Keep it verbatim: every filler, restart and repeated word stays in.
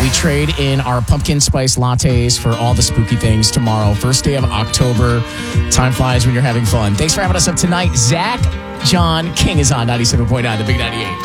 We trade in our pumpkin spice lattes for all the spooky things tomorrow. First day of October. Time flies when you're having fun. Thanks for having us up tonight. Zach John King is on ninety-seven point nine, The Big ninety-eight.